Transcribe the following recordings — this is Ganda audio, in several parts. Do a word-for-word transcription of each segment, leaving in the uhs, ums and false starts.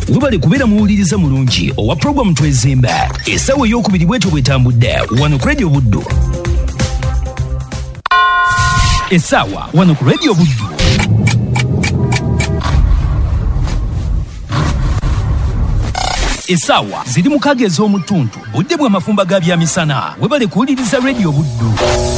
webale kubeera muwuliriza mulungi owa program twezimbe essaawa ey'okubiri bwetyo bwetambudde wano ku Radio Buddu. Essaawa wano ku Radio Buddu. Essaawa ziri mukaaga ez'omutuntu budde bw'amafumba ga byamisana webale kuwuliriza Radio Buddu.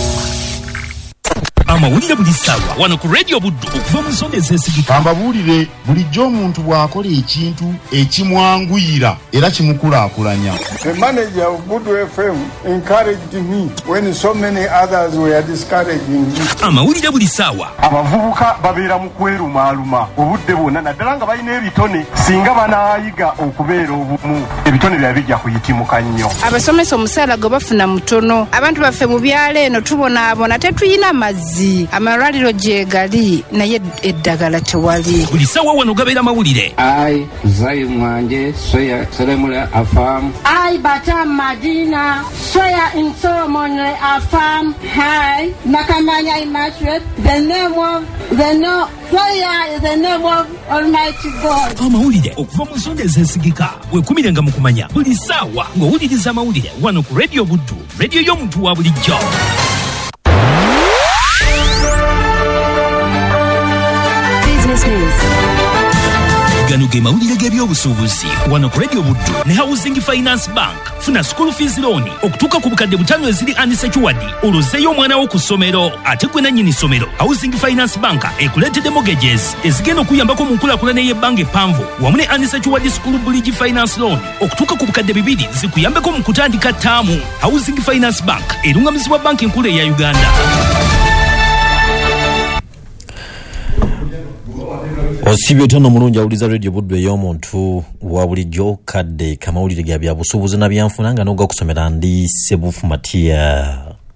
Amawulire buli ssaawa wano ku Radio Buddu okuva mu nsonga ezeesigika. Ambabuulire bulijjo omuntu bw'akola ekintu ekimwanguyira era kimukulaakulanya. The manager of Buddu F M encouraged me when so many others were discouraging me. Amawulire buli ssaawa. Abavubuka babeera mu kwerumaaluma obudde bwonna naddala nga balina ebitone singa banaayiga okubeera obumu ebitone bya bijja kuyitimuka nnyo. Abasomesa omusaala gwe bafuna mutono. Abantu baffe mu byalo eno tubonaabona tetuyina mazzi. Amalwaliro gyegali naye eddagala tewali. Buli ssaawa wano gabeera mawulire. Ai Zai Mwanje Soya Seremula Afam. Ai Bata Madina Soya in Solomon Afam. Hi Nakamanya Immaculate. The name of the no Soya is the name of Almighty God. Amawulire okuva mu nsonga ezeesigika weekumirenga mu kumanya buli ssaawa ng'owuliriza amawulire wano ku Radio Buddu, radio y'omuntu wa bulijjo. Gano ge mawulire g'ebyobusuubuzi wano ku Radio Buddu ne Housing Finance Bank. Funa school fees loan okutuuka ku bukadde butaano eziri unsecured olozzeeyo omwana wo ku ssomero ate gwe nannyini ssomero. Housing Finance Bank ekuleetedde mortgages ezigenda okuyambako mu nkulaakulana y'ebbanga eppanvu wamu ne unsecured school bridge finance loan okutuuka ku bukadde bibiri zikuyambeko mu kutandika ttaamu. Housing Finance Bank erungamizibwa banka enkulu eya Uganda. Osibye tono mulungi awuliza Radio Buddu ey'omuntu wa bulijjo kadde kamawulire ga byabusuubuzi na byanfuna nga n'ogwa kusomera ndi Sebufu Matia.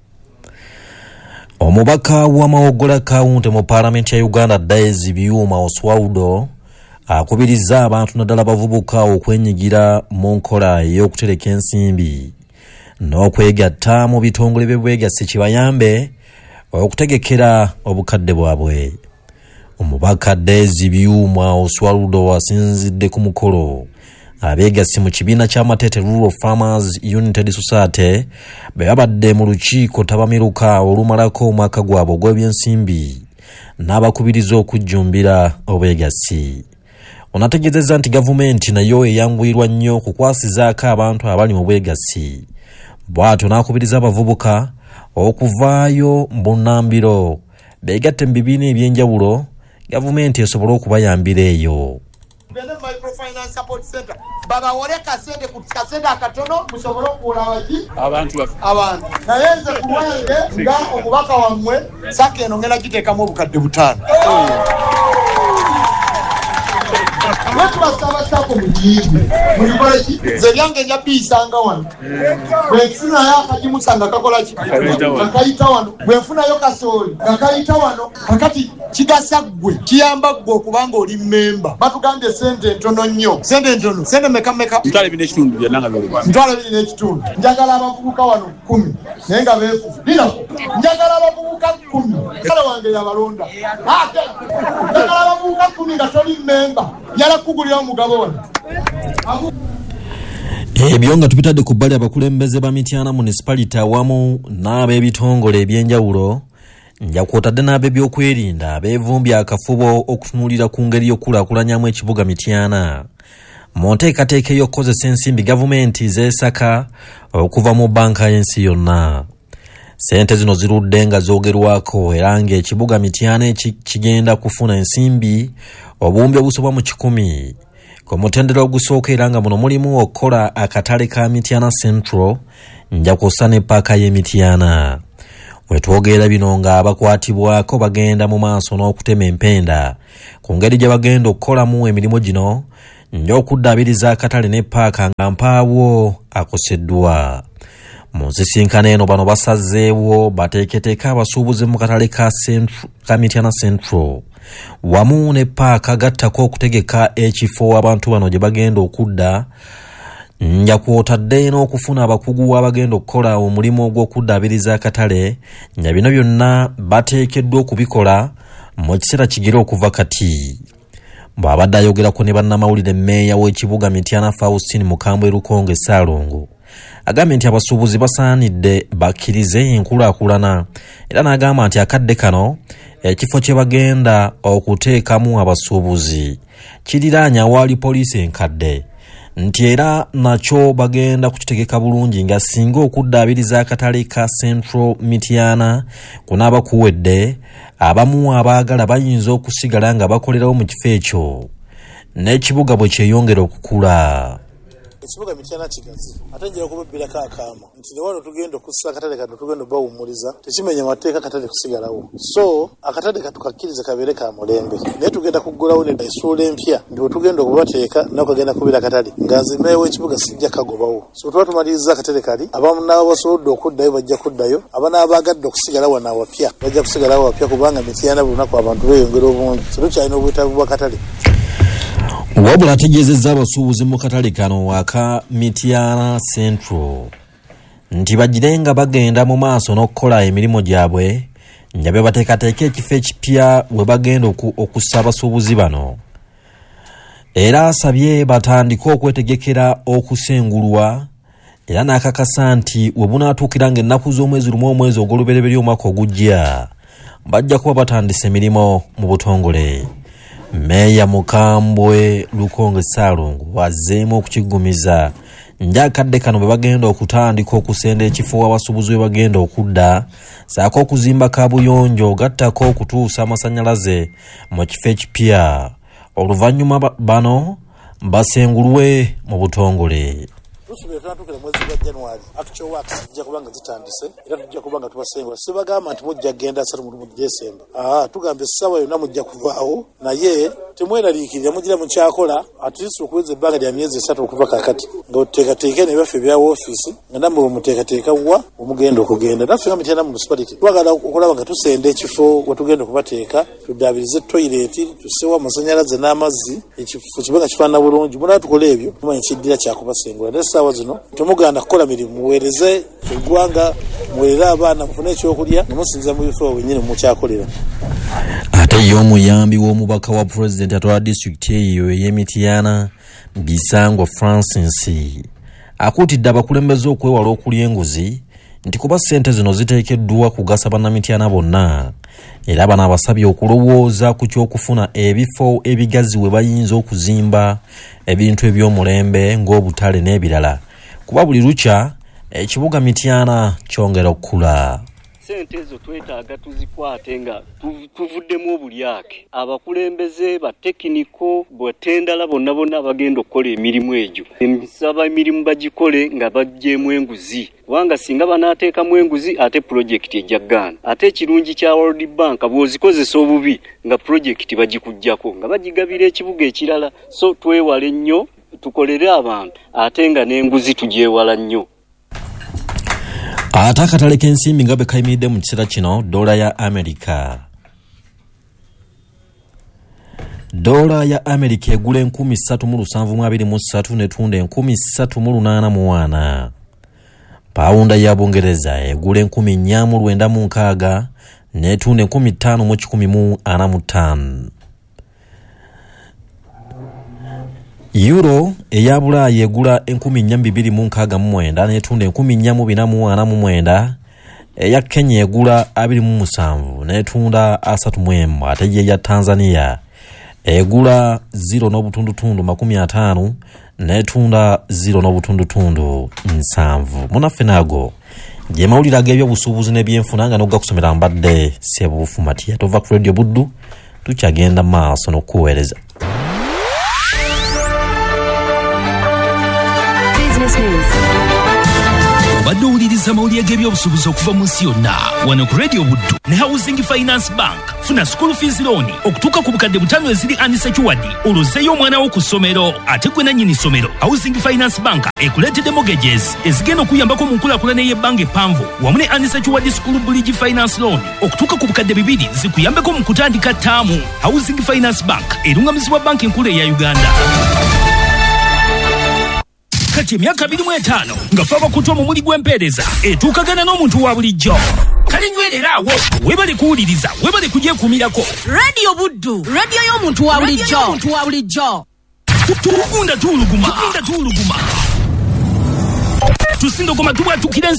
Omubaka w'amawogola kawunti mu Paalamenti ya Uganda Daisy Byuma Oswaldo akubiriza abantu naddala bavubuka okwenyigira mu nkola ey'okutereka ensimbi n'okwegatta mu bitongole by'obwegassi kibayambe okutegekera obukadde bwabwe. Omubaka Daisy Byuma Oswaldo wasinzidde ku mukolo abeegassi mu kibiina ky'Amatete Rural Farmers United Society be babadde mu lukiiko tabamiruka olumalako omwaka gwabwe ogw'ebyensimbi n'abakubiriza okujjumbira obwegassi. Onategeezezza nti gavumenti nayo eyanguyirwa nnyo okukwasizaako abantu abali mu bwegassi. Bw'atyo n'akubiriza abavubuka okuvaayo mu nnambiro beegatte mu bibiina ebyenjawulo gavumenti esobola okubayambira eyo. Microfinance Support Center baba wole kasente ku kasente akatono musobola okuwola waki abantu abantu naye nze ku lwange nga omubaka wammwe saka eno ngenda giteekamu obukadde butaano. Wetubasaba sako mugiyivu mulikola ki nze byange nja biyisanga wano bwenfunayo akagimusanga kakola ki kakayita wano bwenfunayo kasooli kakayita wano kakati kigasa ggwe kiyamba ggwe okubanga oli mmemba batugambye sente ntono nnyo sente ntono sente meka meka ntwala bine ekitundu byannanga byolwa ntwala bine ekitundu njagala abavubuka wano kumi naye nga beefufu dina njagala abavubuka kumi kale wange yabalonda ate njagala abavubuka kumi nga toli mmemba yala kugulira omugabo wano. Ebyo nga tubitadde ku bbali abakulembeze ba Mityana municipality awamu n'ab'ebitongole ebyenjawulo nja kwotadde n'ab'ebyokwerinda abeevumbye akafubo okutunuulira ku ngeri y'okulaakulanyamu ekibuga Mityana. Mu nteekateeka ey'okukozesa ensimbi gavumenti zeesaka okuva mu banka y'ensi yonna. Sente zino zirudde nga zoogerwako era ng'ekibuga Mityana kigenda kufuna ensimbi obuwumbi obusoba mu kikumi. Ku mutendera ogusooka era nga muno mulimu okukola akatale ka Mityana Central nja kussa ne paaka y'e Mityana. Wetwogera bino nga abakwatibwako bagenda mu maaso n'okutema empenda ku ngeri gye bagenda okukolamu emirimu gino nja okuddaabiriza akatale ne paaka nga mpaawo akoseddwa. Mu nsisinkano eno bano basazeewo bateeketeeka abasuubuzi mu katale ka, ka Mityana Central wamu ne paaka gattako okutegeka ekifo abantu bano gye bagenda okudda nja kwotadde n'okufuna abakugu abagenda okukola omulimu ogw'okuddaabiriza akatale nga bino byonna bateekeddwa okubikola mu kiseera kigere okuva kati. bw'abadde ayogerako ne bannamawulire mmeeya w'ekibuga Mityana Faustin Mukambwe Lukonge Saalongo agambye nti abasuubuzi basaanidde bakkirize enkulaakulana era n'agamba nti akadde kano ekifo kye bagenda okuteekamu abasuubuzi kiriraanya awaali poliisi enkadde nti era nakyo bagenda kukitegeka bulungi nga singa okuddaabiriza akatale ka Central Mityana kunaaba kuwedde abamu abaagala bayinza okusigala nga bakolerawo mu kifo ekyo n'ekibuga bwe kyeyongera okukula. Ekibuga Mityana kigazi ate njira okubbira kaakama nti ne wano tugenda okussa akatale kano tugenda bawumuliza tekimenya mateeka akatale kusigalawo so akatale katukakkiriza kabeere ka mulembe naye tugenda kuggulawo ne essuula empya ndi bwe tugenda okubateeka nako kagenda kubira akatale nga nze mmeeya w'ekibuga sijja kagobawo so tuba tumaliriza akatale kali abamu n'abo basobodde okuddayo bajja kuddayo abanaabagadde okusigala wano awapya bajja kusigalawo awapya kubanga Mityana buli lunaku abantu beeyongera obungi so tukyalina obwetaavu bw'akatale. Wabula ategeezezza abasuubuzi mu katale kano waka Mityana Central nti bagirenga bagenda mu maaso n'okukola emirimu gyabwe nga be bateekateeka ekifo ekipya we bagenda okussa abasuubuzi bano era asabye batandike okwetegekera okusengulwa era n'akakasa nti we bunaatuukira ng'ennaku z'omwezi lumu omwezi ogw'olubereberye omwaka ogujja bajja kuba batandise emirimu mu butongole. Meya Mukambwe Lukonge Saalongo wazeemu okukigumiza njakadde kano bwe bagenda okutandika okusenda ekifo abasuubuzi we bagenda okudda saako okuzimba kabuyonjo gattako okutuusa amasannyalaze mu kifo ekipya oluvannyuma bano basengulwe mu butongole. Tusubire tunatukira mwezi gwa January actual works jja kubanga zitandise era tujja kubanga tubasengula sibagamba nti mujja genda asatu mu December ah tugambe sawa yonna mujja kuvaawo naye temweraliikirira mugira mu kyakola at least okuweza ebbanga lya myezi esatu okuva kakati nga oteekateeka ne baffe bya ofiisi nga namwe muteekateeka wa omugenda okugenda naffe nga Mityana municipality twagala okulaba nga tusenda ekifo we tugenda okubateeka tuddaabirize toyireti tusewa amasannyalaze n'amazzi ekifo kibenga kifaanana bulungi muna tukole ebyo tumanya kiddira kyakubasengula sawa zino temuganda kukola mirimu muweereze eggwanga muweerere abaana mufune ekyokulya nemusinza mu bifo wenyini mukyakolera. Ate ye omuyambi w'omubaka wa President atwala disitulikiti eyo ey'e Mityana Bisango Francis akuutidde abakulembeze okwewala okulya enguzi nti kuba ssente zino ziteekeddwa kugasa bannamityana bonna era bano abasabye okulowooza ku ky'okufuna ebifo ebigazi we bayinza okuzimba ebintu eby'omulembe ng'obutale n'ebirala kuba buli lukya ekibuga Mityana kyongera okukula. Sente ezo twetaaga tuzikwate nga tuvuddemu obulyake abakulembeze batekiniko bwetendala bonna bonna bagenda okukola emirimu egyo emisaba emirimu bagikole nga bajjeemu enguzi kubanga singa banaateekamu enguzi ate pulojekiti ejja ggaana ate ekirungi kya World Bank bw'ozikozesa obubi nga pulojekiti bagikuggyako nga bagigabira ekibuga ekirala so twewale nnyo tukolere abantu ate nga n'enguzi tugyewala nnyo. Ate akatale k'ensimbi nga bwe kayimiridde mu kiseera kino dola ya Amerika. Dola ya Amerika egula enkumi ssatu mu lusanvu mu abiri mu ssatu n'etunda enkumi ssatu mu lunaana mu ana. Pawunda ya Bungereza egula enkumi nnya mu lwenda mu nkaaga n'etunda enkumi ttaano mu kikumi mu ana mu ttaano. Euro eya Bulaya egula enkumi nnya bibiri mu nkaaga mu mwenda n'etunda enkumi nnya mu bina mu ana mu mwenda. Eya Kenya egula abiri mu musanvu n'etunda asatu mu emu. Ate ye ya Tanzania egula ziro n'obutundutundu makumi ataano n'etunda ziro n'obutundutundu nsanvu. Munaffe naago gye mawulire ag'ebyobusuubuzi n'ebyenfuna nga n'ogakusomera mbadde Sebuufumatiya tova ku Radio Buddu tukyagenda maaso n'okuweereza. Obadde owuliriza amawulire g'ebyobusuubuzi okuva mu nsi yonna wano ku Radio Buddu ne Housing Finance Bank. Funa school fees loan okutuuka ku bukadde butaano eziri unsecured olozzeeyo omwana wo ku ssomero ate gwe nannyini ssomero. Housing Finance Bank ekuleetedde mortgages ezigenda okuyambako mu nkulaakulana y'ebbanga eppanvu wamu ne unsecured school bridge finance loan okutuuka ku bukadde bibiri zikuyambeko mu kutandika ttaamu. Housing Finance Bank erungamizibwa banki enkulu eya Uganda. kati emyaka abiri mu etaano nga faba kutwa mu muli gw'empeereza etuukagana n'omuntu wa bulijjo. Kale nywerera awo webale kuwuliriza webale kugyekuumirako. Radio Buddu, radio y'omuntu wa bulijjo. Omuntu wa bulijjo. Tugunda tuuluguma. Tugunda tuuluguma. Tusindogoma tubwatukira